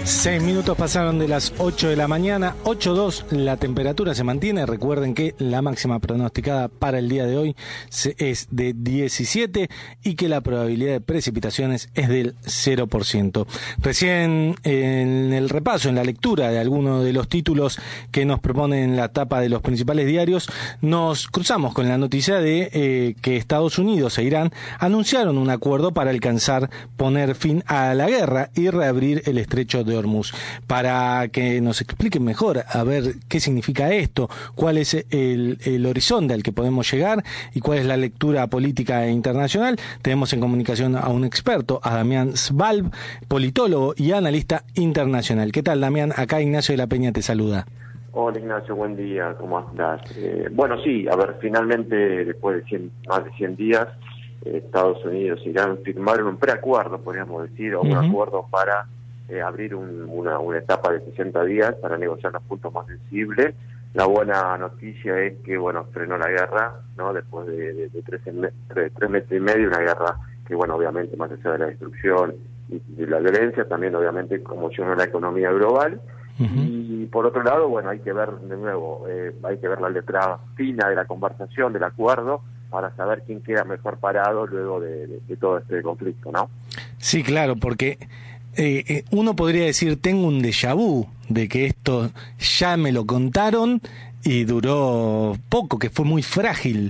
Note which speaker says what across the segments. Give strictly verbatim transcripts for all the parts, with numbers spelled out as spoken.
Speaker 1: Seis minutos pasaron de las ocho de la mañana, ocho dos, la temperatura se mantiene. Recuerden que la máxima pronosticada para el día de hoy es de diecisiete y que la probabilidad de precipitaciones es del cero por ciento. Recién en el repaso, en la lectura de algunos de los títulos que nos proponen la tapa de los principales diarios, nos cruzamos con la noticia de eh, que Estados Unidos e Irán anunciaron un acuerdo para alcanzar poner fin a la guerra y reabrir el estrecho de Hormuz. Para que nos expliquen mejor a ver qué significa esto, cuál es el, el horizonte al que podemos llegar y cuál es la lectura política e internacional, tenemos en comunicación a un experto, a Damián Svalb, politólogo y analista internacional. ¿Qué tal, Damián? Acá Ignacio de la Peña te saluda.
Speaker 2: Hola Ignacio, buen día, ¿cómo estás? Eh, bueno, sí, a ver, finalmente después de cien, más de cien días, eh, Estados Unidos e Irán firmaron un preacuerdo, podríamos decir, o un uh-huh. acuerdo para Eh, abrir un, una, una etapa de sesenta días para negociar los puntos más sensibles. La buena noticia es que, bueno, frenó la guerra, ¿no? Después de, de, de tres, tres, tres meses y medio, una guerra que, bueno, obviamente, más allá de la destrucción y de la violencia, también, obviamente, conmocionó la economía global. Uh-huh. Y, por otro lado, bueno, hay que ver, de nuevo, eh, hay que ver la letra fina de la conversación, del acuerdo, para saber quién queda mejor parado luego de, de, de todo este conflicto, ¿no?
Speaker 1: Sí, claro, porque Eh, eh, uno podría decir, tengo un déjà vu de que esto ya me lo contaron y duró poco, que fue muy frágil.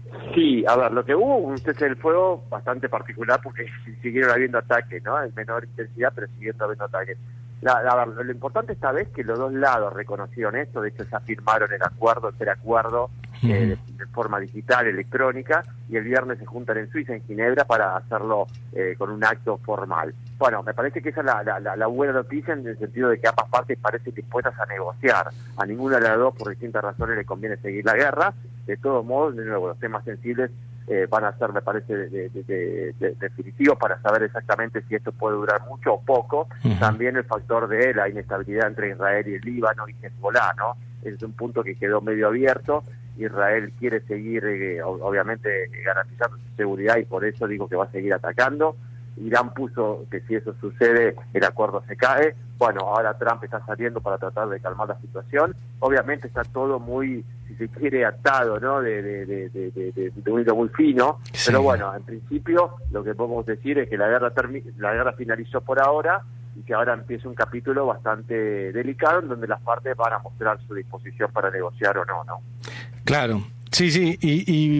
Speaker 2: Sí, a ver, lo que hubo un cese del fuego bastante particular porque siguieron habiendo ataques, ¿no? En menor intensidad, pero siguiendo habiendo ataques. La, la, lo importante esta vez es que los dos lados reconocieron esto, de hecho ya firmaron el acuerdo, el preacuerdo eh, de, de forma digital, electrónica, y el viernes se juntan en Suiza, en Ginebra, para hacerlo eh, con un acto formal. Bueno, me parece que esa es la, la, la buena noticia en el sentido de que ambas partes parecen dispuestas a negociar. A ninguna de las dos, por distintas razones, le conviene seguir la guerra. De todos modos, de nuevo, los temas sensibles eh, van a ser, me parece, de, de, de, de, de definitivos para saber exactamente si esto puede durar mucho o poco. Uh-huh. También el factor de la inestabilidad entre Israel y el Líbano y Hezbollah, ¿no? Es un punto que quedó medio abierto. Israel quiere seguir, eh, obviamente, garantizando su seguridad y por eso digo que va a seguir atacando. Irán puso que si eso sucede, el acuerdo se cae. Bueno, ahora Trump está saliendo para tratar de calmar la situación. Obviamente está todo muy, si se quiere, atado, ¿no? De, de, de, de, de, de, de un hilo muy fino. Sí. Pero bueno, en principio lo que podemos decir es que la guerra termi- la guerra finalizó por ahora y que ahora empieza un capítulo bastante delicado en donde las partes van a mostrar su disposición para negociar o no, ¿no?
Speaker 1: Claro, sí, sí, y, y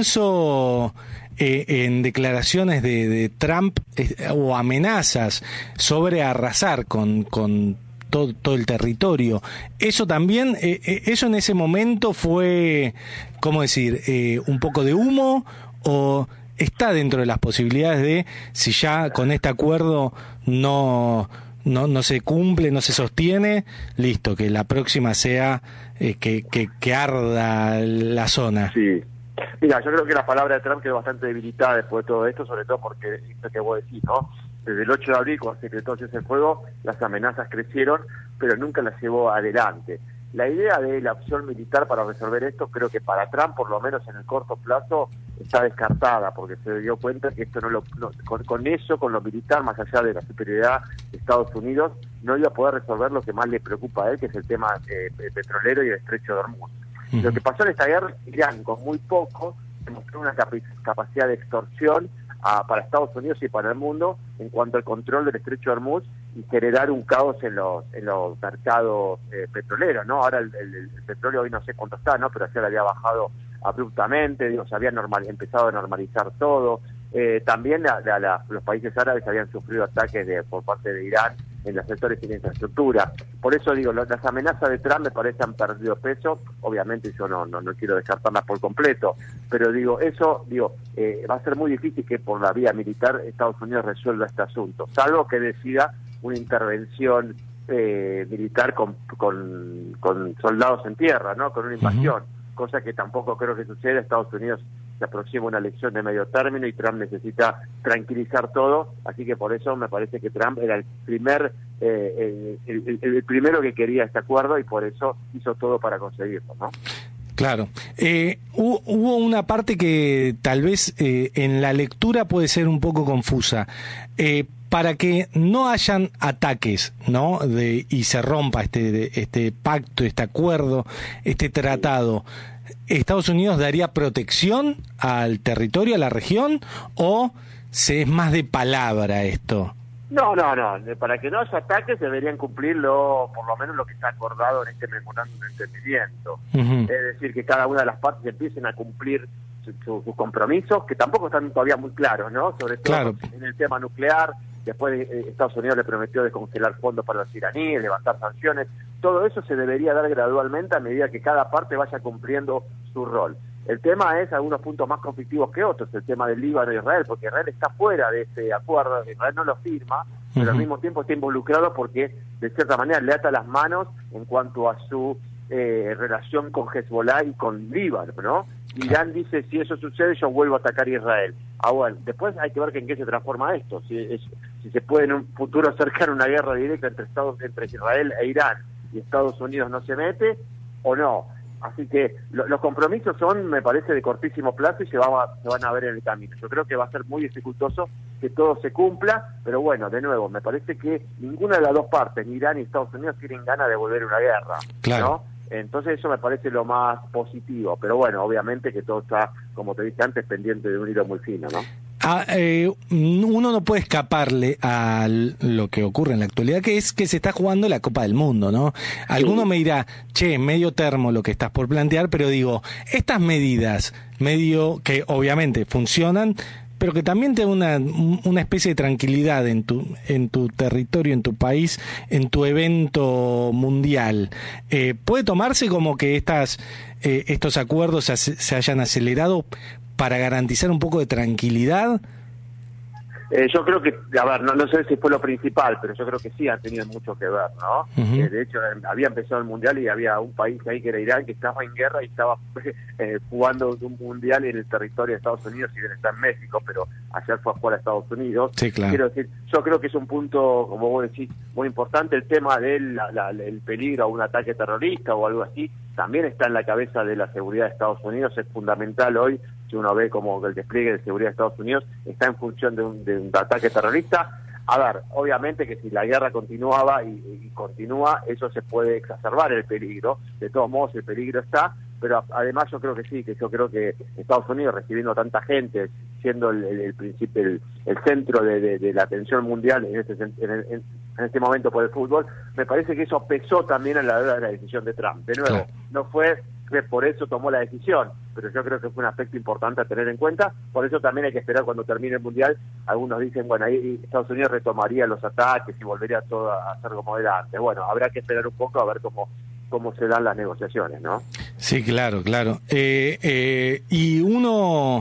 Speaker 1: pienso Eh, en declaraciones de, de Trump eh, o amenazas sobre arrasar con, con todo, todo el territorio. Eso también, eh, eso en ese momento fue, ¿cómo decir?, eh, un poco de humo, o está dentro de las posibilidades de, si ya con este acuerdo no no no se cumple, no se sostiene, listo, que la próxima sea eh, que, que, que arda la zona.
Speaker 2: Sí. Mira, yo creo que la palabra de Trump quedó bastante debilitada después de todo esto, sobre todo porque, esto que vos decís, ¿no? Desde el ocho de abril, cuando se decretó el cese del fuego, las amenazas crecieron, pero nunca las llevó adelante. La idea de la opción militar para resolver esto, creo que para Trump, por lo menos en el corto plazo, está descartada, porque se dio cuenta que esto no lo, no, con, con eso, con lo militar, más allá de la superioridad de Estados Unidos, no iba a poder resolver lo que más le preocupa a él, que es el tema eh, petrolero y el estrecho de Hormuz. Uh-huh. Lo que pasó en esta guerra, Irán, con muy poco, demostró una cap- capacidad de extorsión a, para Estados Unidos y para el mundo en cuanto al control del estrecho de Hormuz y generar un caos en los en los mercados eh, petroleros, ¿no? Ahora el, el, el petróleo hoy no sé cuánto está, ¿no? Pero ayer había bajado abruptamente, digo, se había normal, empezado a normalizar todo. Eh, también la, la, la, los países árabes habían sufrido ataques de, por parte de Irán en los sectores de la infraestructura. Por eso digo, lo, las amenazas de Trump me parece han perdido peso. Obviamente yo no no, no quiero descartarlas por completo, pero digo, eso digo eh, va a ser muy difícil que por la vía militar Estados Unidos resuelva este asunto, salvo que decida una intervención eh, militar con, con, con soldados en tierra, ¿no? Con una invasión, uh-huh. cosa que tampoco creo que suceda. Estados Unidos se aproxima una elección de medio término y Trump necesita tranquilizar todo, así que por eso me parece que Trump era el primer eh, el, el, el primero que quería este acuerdo y por eso hizo todo para conseguirlo, ¿no?
Speaker 1: Claro. Eh, hubo, hubo una parte que tal vez eh, en la lectura puede ser un poco confusa. Eh, para que no hayan ataques, ¿no? De, y se rompa este, de, este pacto, este acuerdo, este tratado. ¿Estados Unidos daría protección al territorio, a la región, o se es más de palabra esto?
Speaker 2: No, no, no. Para que no haya ataques deberían cumplirlo, por lo menos lo que está acordado en este memorándum de entendimiento. Uh-huh. Es decir, que cada una de las partes empiecen a cumplir sus su, su compromisos, que tampoco están todavía muy claros, ¿no? Sobre todo claro. En el tema nuclear. Después eh, Estados Unidos le prometió descongelar fondos para los iraníes, levantar sanciones. Todo eso se debería dar gradualmente a medida que cada parte vaya cumpliendo su rol. El tema es algunos puntos más conflictivos que otros, el tema del Líbano e Israel, porque Israel está fuera de este acuerdo, Israel no lo firma, uh-huh. pero al mismo tiempo está involucrado porque de cierta manera le ata las manos en cuanto a su eh, relación con Hezbollah y con Líbano, ¿no? Irán dice, si eso sucede, yo vuelvo a atacar a Israel. Ah, bueno, después hay que ver que en qué se transforma esto, si, es, si se puede en un futuro acercar una guerra directa entre Estados entre Israel e Irán y Estados Unidos no se mete, o no. Así que lo, los compromisos son, me parece, de cortísimo plazo y se, va, se van a ver en el camino. Yo creo que va a ser muy dificultoso que todo se cumpla, pero bueno, de nuevo, me parece que ninguna de las dos partes, ni Irán ni Estados Unidos, tienen ganas de volver a una guerra,
Speaker 1: claro.
Speaker 2: ¿no? Entonces eso me parece lo más positivo, pero bueno, obviamente que todo está, como te dije antes, pendiente de un hilo muy fino, ¿no?
Speaker 1: Ah, eh, uno no puede escaparle a lo que ocurre en la actualidad, que es que se está jugando la Copa del Mundo, ¿no? Alguno sí. me dirá, che, medio termo lo que estás por plantear, pero digo, estas medidas, medio que obviamente funcionan, pero que también te da una, una especie de tranquilidad en tu en tu territorio, en tu país, en tu evento mundial. Eh, ¿Puede tomarse como que estas eh, estos acuerdos se, se hayan acelerado para garantizar un poco de tranquilidad?
Speaker 2: Eh, yo creo que, a ver, no, no sé si fue lo principal, pero yo creo que sí han tenido mucho que ver, ¿no? Uh-huh. Eh, de hecho, eh, había empezado el Mundial y había un país ahí que era Irán, que estaba en guerra y estaba eh, jugando un Mundial en el territorio de Estados Unidos, si bien está en México, pero ayer fue a jugar a Estados Unidos.
Speaker 1: Sí, claro.
Speaker 2: Quiero decir, yo creo que es un punto, como vos decís, muy importante. El tema del la, la, el peligro a un ataque terrorista o algo así, también está en la cabeza de la seguridad de Estados Unidos. Es fundamental hoy, si uno ve como el despliegue de seguridad de Estados Unidos está en función de un, de un ataque terrorista. A ver, obviamente que si la guerra continuaba y, y continúa, eso se puede exacerbar el peligro. De todos modos, el peligro está, pero además yo creo que sí, que yo creo que Estados Unidos recibiendo tanta gente, siendo el, el, el principio, el, el centro de, de, de la atención mundial en este, en, en, en este momento por el fútbol, me parece que eso pesó también a la hora de la decisión de Trump. De nuevo, no fue que por eso tomó la decisión, pero yo creo que fue un aspecto importante a tener en cuenta. Por eso también hay que esperar cuando termine el Mundial. Algunos dicen, bueno, ahí Estados Unidos retomaría los ataques y volvería todo a ser como era antes. Bueno, habrá que esperar un poco a ver cómo cómo se dan las negociaciones, ¿no?
Speaker 1: Sí, claro, claro. Eh, eh, y uno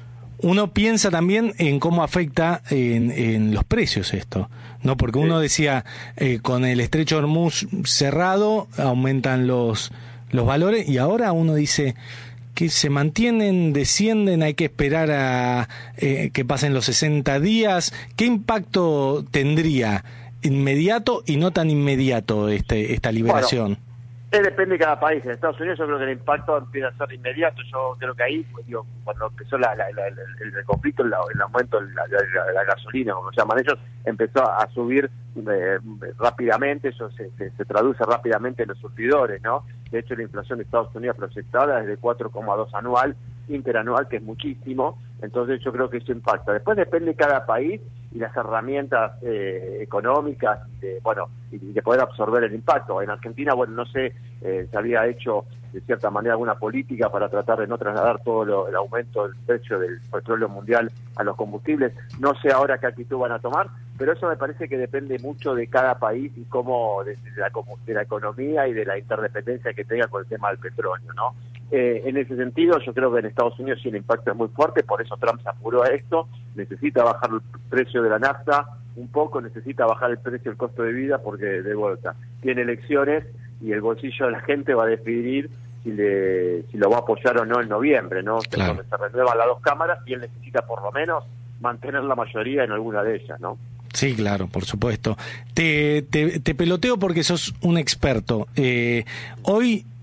Speaker 1: uno piensa también en cómo afecta en, en los precios esto, ¿no? Porque uno decía, eh, con el estrecho de Hormuz cerrado, aumentan los los valores, y ahora uno dice que se mantienen, descienden, hay que esperar a eh, que pasen los sesenta días. ¿Qué impacto tendría inmediato y no tan inmediato este esta liberación?
Speaker 2: Bueno, eh, depende de cada país. En Estados Unidos yo creo que el impacto empieza a ser inmediato. Yo creo que ahí, pues, digo, cuando empezó la, la, la, el, el conflicto, el, el aumento de la, la, la gasolina, como se llaman ellos, empezó a subir eh, rápidamente. Eso se, se, se traduce rápidamente en los surtidores, ¿no? De hecho, la inflación de Estados Unidos proyectada es de cuatro coma dos anual, interanual, que es muchísimo. Entonces yo creo que eso impacta. Después depende de cada país y las herramientas eh, económicas, de, bueno, y de poder absorber el impacto. En Argentina, bueno, no sé, eh, se había hecho de cierta manera alguna política para tratar de no trasladar todo lo, el aumento del precio del petróleo mundial a los combustibles. No sé ahora qué actitud van a tomar, pero eso me parece que depende mucho de cada país y cómo de, de, la, de la economía y de la interdependencia que tenga con el tema del petróleo, ¿no? Eh, en ese sentido, yo creo que en Estados Unidos sí el impacto es muy fuerte, por eso Trump se apuró a esto, necesita bajar el precio de la nafta un poco, necesita bajar el precio del costo de vida, porque de vuelta tiene elecciones y el bolsillo de la gente va a decidir si le si lo va a apoyar o no en noviembre, ¿no? Claro. Donde se renuevan las dos cámaras y él necesita por lo menos mantener la mayoría en alguna de ellas, ¿no?
Speaker 1: Sí, claro, por supuesto. Te, te, te peloteo porque sos un experto. Eh, hoy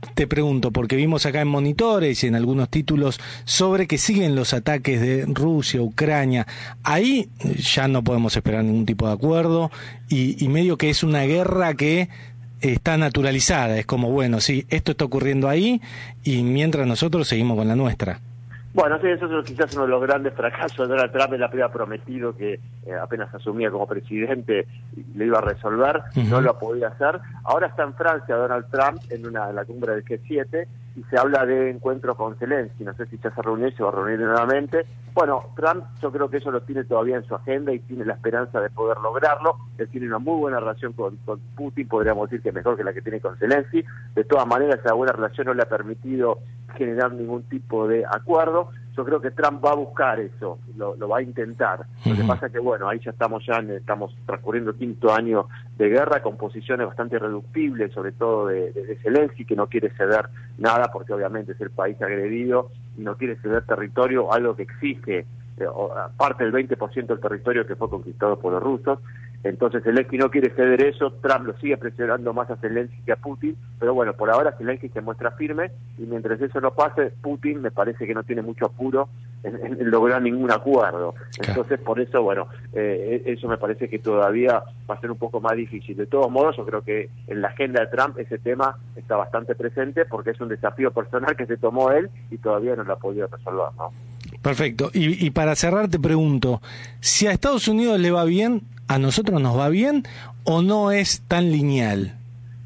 Speaker 1: te pregunto, porque vimos acá en monitores y en algunos títulos sobre que siguen los ataques de Rusia, Ucrania. Ahí ya no podemos esperar ningún tipo de acuerdo y, y medio que es una guerra que está naturalizada. Es como, bueno, sí, esto está ocurriendo ahí y mientras nosotros seguimos con la nuestra.
Speaker 2: Bueno, sí, eso es quizás uno de los grandes fracasos de Donald Trump. Él había prometido que eh, apenas asumía como presidente le iba a resolver, uh-huh. No lo podía hacer. Ahora está en Francia Donald Trump en una en la cumbre del G siete y se habla de encuentro con Zelensky. No sé si ya se reunió y se va a reunir nuevamente. Bueno, Trump yo creo que eso lo tiene todavía en su agenda y tiene la esperanza de poder lograrlo. Él tiene una muy buena relación con, con Putin, podríamos decir que mejor que la que tiene con Zelensky. De todas maneras, esa buena relación no le ha permitido generar ningún tipo de acuerdo. Yo creo que Trump va a buscar eso, lo, lo va a intentar. Uh-huh. Lo que pasa es que, bueno, ahí ya estamos ya, en, estamos transcurriendo el quinto año de guerra con posiciones bastante irreductibles, sobre todo de, de, de Zelensky, que no quiere ceder nada porque obviamente es el país agredido y no quiere ceder territorio, algo que exige eh, parte del veinte por ciento del territorio que fue conquistado por los rusos. Entonces Zelensky no quiere ceder eso, Trump lo sigue presionando más a Zelensky que a Putin, pero bueno, por ahora Zelensky se muestra firme y mientras eso no pase, Putin me parece que no tiene mucho apuro en, en, en lograr ningún acuerdo. Entonces por eso, bueno, eh, eso me parece que todavía va a ser un poco más difícil. De todos modos, yo creo que en la agenda de Trump ese tema está bastante presente porque es un desafío personal que se tomó él y todavía no lo ha podido resolver, ¿no?
Speaker 1: Perfecto. Y, y para cerrar te pregunto, si a Estados Unidos le va bien, ¿a nosotros nos va bien o no es tan lineal?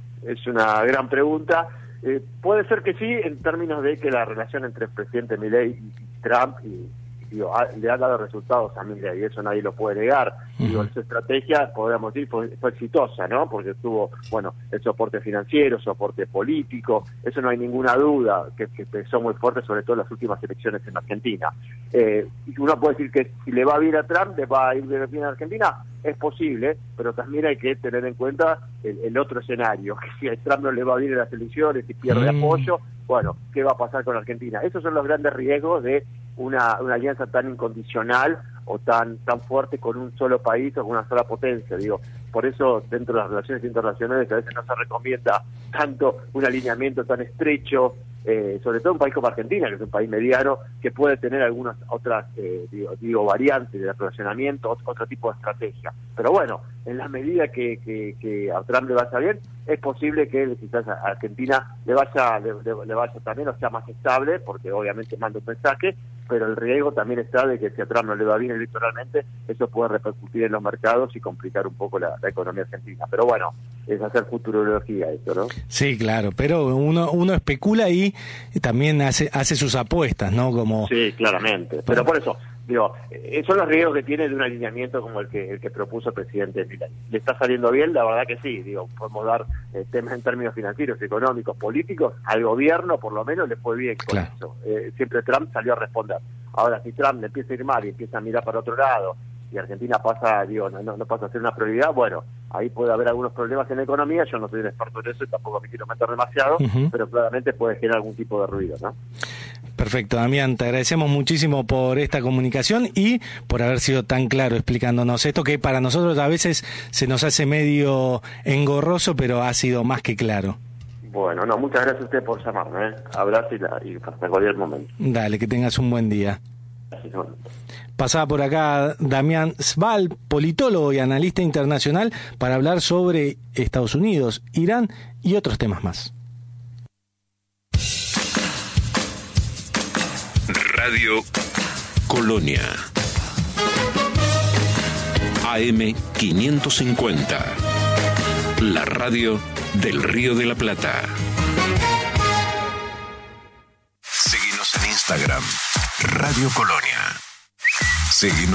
Speaker 2: Es una gran pregunta. Eh, puede ser que sí, en términos de que la relación entre el presidente Milei y Trump y, digo, ha, le ha dado resultados a Milei, y eso nadie lo puede negar. Uh-huh. Digo, su estrategia, podríamos decir, fue, fue exitosa, ¿no? Porque tuvo, bueno, el soporte financiero, soporte político, eso no hay ninguna duda, que, que pesó muy fuerte, sobre todo en las últimas elecciones en Argentina. Eh, y uno puede decir que si le va bien a Trump, le va a ir bien a Argentina, es posible, pero también hay que tener en cuenta el, el otro escenario, que si a Trump no le va bien en las elecciones y pierde mm. apoyo, bueno, ¿qué va a pasar con Argentina? Esos son los grandes riesgos de una, una alianza tan incondicional o tan tan fuerte con un solo país o con una sola potencia. Digo, por eso dentro de las relaciones internacionales a veces no se recomienda tanto un alineamiento tan estrecho, eh, sobre todo un país como Argentina, que es un país mediano, que puede tener algunas otras eh, digo, digo variantes de relacionamiento, otro, otro tipo de estrategia. Pero bueno, en la medida que, que, que a Trump le vaya bien, es posible que quizás a Argentina le vaya, le, le vaya también, o sea, más estable, porque obviamente manda un mensaje, pero el riesgo también está de que si a Trump no le va bien electoralmente, eso puede repercutir en los mercados y complicar un poco la, la economía argentina. Pero bueno, es hacer futurología eso, ¿no? Sí,
Speaker 1: claro, pero uno uno especula y también hace hace sus apuestas, ¿no? Como
Speaker 2: sí, claramente. Pero por eso, digo, eh, son los riesgos que tiene de un alineamiento como el que el que propuso el presidente Milei. ¿Le está saliendo bien? La verdad que sí. Digo, podemos dar eh, temas en términos financieros, económicos, políticos. Al gobierno, por lo menos, le fue bien con claro. eso. Eh, siempre Trump salió a responder. Ahora, si Trump le empieza a ir mal y empieza a mirar para otro lado, y Argentina pasa, digo, no, no pasa a ser una prioridad, bueno, ahí puede haber algunos problemas en la economía. Yo no soy un experto en eso y tampoco me quiero meter demasiado, uh-huh. pero claramente puede generar algún tipo de ruido, ¿no?
Speaker 1: Perfecto, Damián, te agradecemos muchísimo por esta comunicación y por haber sido tan claro explicándonos esto que para nosotros a veces se nos hace medio engorroso, pero ha sido más que claro.
Speaker 2: Bueno, no, muchas gracias a usted por llamarme, ¿eh? Abrazo y, la, y hasta cualquier momento.
Speaker 1: Dale, que tengas un buen día.
Speaker 2: Gracias, bueno.
Speaker 1: Pasaba por acá Damián Sval, politólogo y analista internacional, para hablar sobre Estados Unidos, Irán y otros temas más.
Speaker 3: Radio Colonia A M quinientos cincuenta, la radio del Río de la Plata. Seguinos en Instagram, Radio Colonia. Seguinos